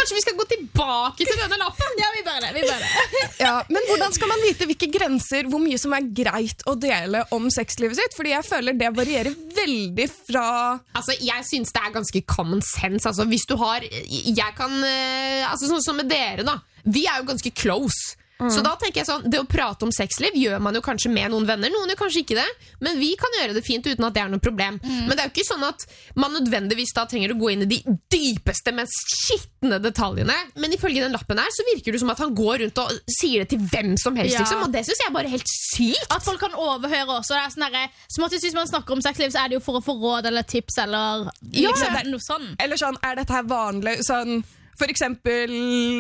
Kanskje vi skal gå tilbake til denne lappen? Ja, vi bør det. Ja, men hvordan skal man vite hvilke grenser, hvor mye som er greit å dele om sexlivet sitt? Fordi jeg føler det varierer veldig fra... Altså, jeg synes det er ganske common sense. Altså, hvis du har... Jeg kan... Altså, sånn som med dere da. Vi er jo ganske close. Så da tenker jeg sånn, det å prate om sexliv gjør man jo kanskje med noen venner, noen gjør kanskje ikke det, men vi kan gjøre det fint uten at det er noe problem. Men det er jo ikke sånn at man nødvendigvis da trenger å gå inn i de dypeste, mest skittende detaljene, men ifølge den lappen her så virker det som at han går rundt og sier det til hvem som helst, liksom, og det synes jeg er bare helt sykt. At folk kan overhøre også, det er sånn der, som at hvis man snakker om sexliv, så er det jo for å få råd eller tips, eller liksom, noe sånn. Eller sånn, er dette her vanlig? Sånn, for eksempel...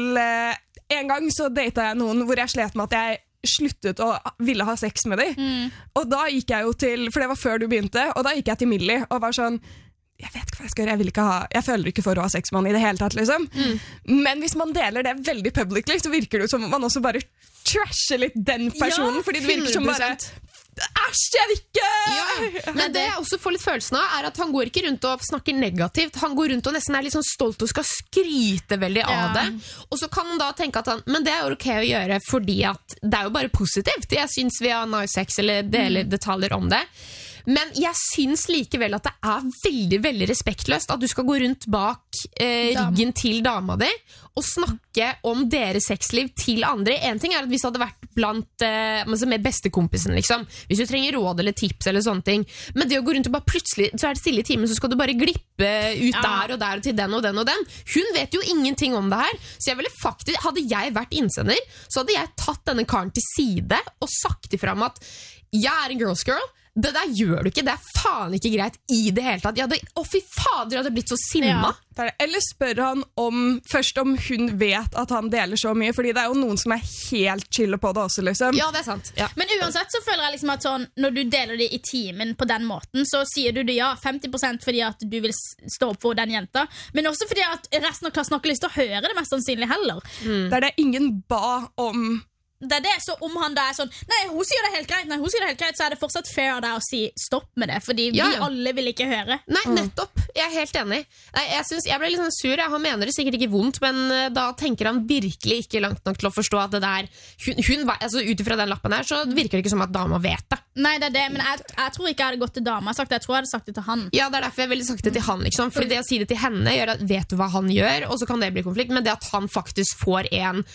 En gang så datet jeg noen hvor jeg slet med at jeg sluttet å ville ha sex med dem. Og da gikk jeg jo til, for det var før du begynte, og da gikk jeg til Millie og var sånn, jeg vet ikke hva jeg skal gjøre, jeg føler ikke for å ha sex med han i det hele tatt, liksom. Men hvis man deler det veldig publicly, så virker det som man også bare trasher litt den personen, fordi det virker som bare... Æsj, jeg vil ikke! Ja, men det jeg også får litt følelsen av er at han går ikke rundt og snakker negativt. Han går rundt og nesten er litt sånn stolt og skal skryte veldig av det. Og så kan han da tenke at men det er jo ok å gjøre fordi at det er jo bare positivt. Jeg synes vi har nice sex eller deler detaljer om det. Men jeg synes likevel at det er veldig, veldig respektløst at du skal gå rundt bak ryggen til dama di og snakke om deres sexliv til andre. En ting er at hvis det hadde vært blant med bestekompisen, liksom. Hvis du trenger råd eller tips eller sånne ting. Men det å gå rundt og bare plutselig, så er det stille i timen, så skal du bare glippe ut der og til den og den og den. Hun vet jo ingenting om det her. Så jeg ville faktisk, hadde jeg vært innsender, så hadde jeg tatt denne karen til side og sagt ifra om at jeg er en girls girl. Det der gjør du ikke, det er faen ikke greit i det hele tatt. Fy fader, jeg hadde blitt så sinna. Ja. Eller spør han først om hun vet at han deler så mye, fordi det er jo noen som er helt chille på det også, liksom. Ja, det er sant. Ja. Men uansett så føler jeg liksom at sånn, når du deler det i timen på den måten, så sier du det 50% fordi at du vil stå opp for den jenta, men også fordi at resten av klassen har ikke lyst til å høre det mest sannsynlig heller. Det er det ingen ba om. Det er det, så om han da er sånn nei, hun sier det helt greit, så er det fortsatt fair der å si stopp med det, fordi vi alle vil ikke høre. Nei, nettopp, jeg er helt enig. Nei, jeg ble litt sånn sur, han mener det sikkert ikke vondt, men da tenker han virkelig ikke langt nok til å forstå at det der altså utifra den lappen her, så virker det ikke som at dama vet det. Nei, det er det, men jeg tror ikke jeg hadde gått til dama, jeg tror jeg hadde sagt det til han. Ja, det er derfor jeg ville sagt det til han, liksom, fordi det å si det til henne gjør at vet du hva han gjør, og så kan det bli konflikt, men det at han faktisk får en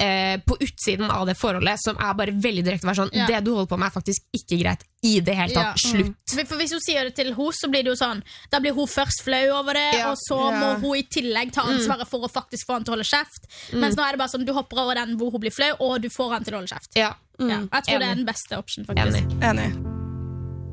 på utsiden av det forholdet, som er bare veldig direkte være sånn, det du holder på med er faktisk ikke greit i det hele tatt, slutt. For hvis hun sier det til henne, så blir det jo sånn, da blir hun først flau over det, og så må hun i tillegg ta ansvaret for å faktisk få han til å holde kjeft, mens nå er det bare sånn, du hopper over den hvor hun blir flau, og du får han til å holde kjeft. Ja. Jeg tror det er den beste option, faktisk. Enig.